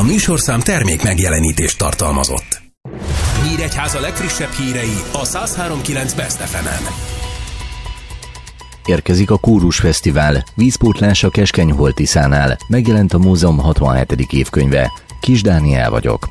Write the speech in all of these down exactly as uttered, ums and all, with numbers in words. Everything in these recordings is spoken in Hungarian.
A műsorszám termék megjelenítést tartalmazott. Nyíregyháza legfrissebb hírei a száz három kilenc Best ef emen. Érkezik a Kórus Fesztivál, vízpótlás a Keskenyhol-Tiszánál, megjelent a múzeum hatvanhetedik évkönyve. Kis Dániel vagyok.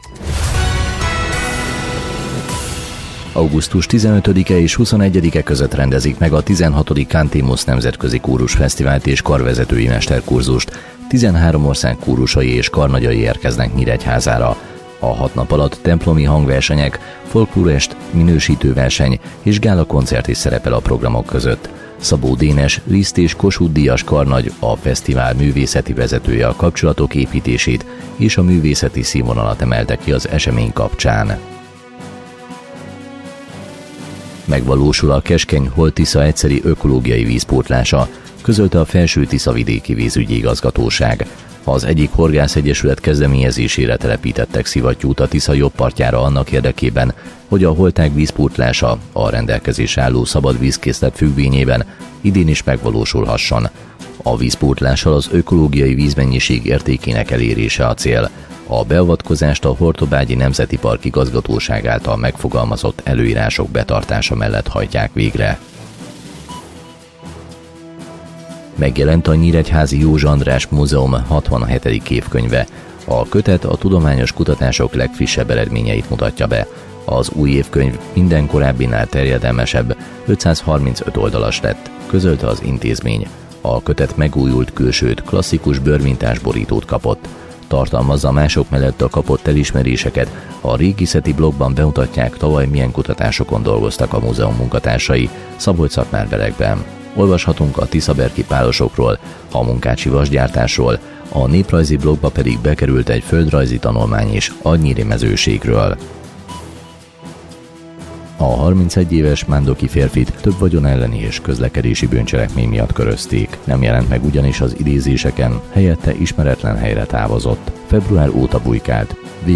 augusztus tizenötödike és huszonegyedike között rendezik meg a tizenhatodik Cantimus Nemzetközi Kórus Fesztivált és karvezetői mesterkurzust. tizenhárom ország kórusai és karnagyai érkeznek Nyíregyházára. A hat nap alatt templomi hangversenyek, folklórest, minősítőverseny és gálakoncert is szerepel a programok között. Szabó Dénes, Liszt és Kossuth Díjas karnagy, a fesztivál művészeti vezetője a kapcsolatok építését és a művészeti színvonalat emelte ki az esemény kapcsán. Megvalósul a Keskeny-Hol-Tisza egyszeri ökológiai vízpótlása, közölte a Felső-Tiszavidéki Vízügyi Igazgatóság. Az egyik horgászegyesület kezdeményezésére telepítettek szivattyút a Tisza jobb partjára annak érdekében, hogy a holtág vízpótlása a rendelkezésre álló szabad vízkészlet függvényében idén is megvalósulhasson. A vízpótlással az ökológiai vízmennyiség értékének elérése a cél. A beavatkozást a Hortobágyi Nemzeti Park Igazgatóság által megfogalmazott előírások betartása mellett hajtják végre. Megjelent a Nyíregyházi Józsa András Múzeum hatvanhetedik évkönyve. A kötet a tudományos kutatások legfrissebb eredményeit mutatja be. Az új évkönyv minden korábbinál terjedelmesebb, ötszázharmincöt oldalas lett, közölte az intézmény. A kötet megújult külsőt, klasszikus bőrmintás borítót kapott. Tartalmazza mások mellett a kapott elismeréseket, a régészeti blogban bemutatják, tavaly milyen kutatásokon dolgoztak a múzeum munkatársai Szabolcs-Szatmár-Berekben. Olvashatunk a tiszaberki pálosokról, a munkácsi vasgyártásról, a néprajzi blogba pedig bekerült egy földrajzi tanulmány is a nyíri mezőségről. A harmincegy éves mándoki férfit több vagyon elleni és közlekedési bűncselekmény miatt körözték. Nem jelent meg ugyanis az idézéseken, helyette ismeretlen helyre távozott. Február óta bujkált.